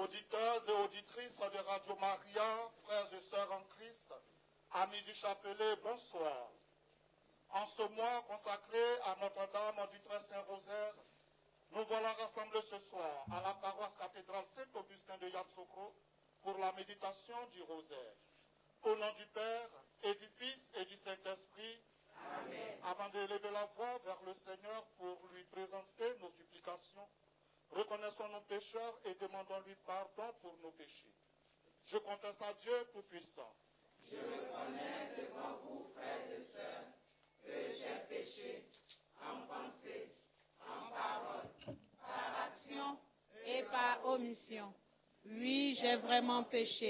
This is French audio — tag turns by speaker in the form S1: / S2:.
S1: Auditeurs et auditrices de Radio Maria, frères et sœurs en Christ, amis du chapelet, bonsoir. En ce mois consacré à Notre-Dame du Très Saint-Rosaire, nous voilà rassemblés ce soir à la paroisse cathédrale Saint-Augustin de Yamoussoukro pour la méditation du Rosaire. Au nom du Père et du Fils et du Saint-Esprit, amen. Avant d'élever la voix vers le Seigneur pour lui présenter nos supplications, reconnaissons nos pécheurs et demandons-lui pardon pour nos péchés. Je confesse à Dieu Tout-Puissant.
S2: Je reconnais devant vous, frères et sœurs, que j'ai péché en pensée, en parole, par action et par omission. Oui, j'ai vraiment péché.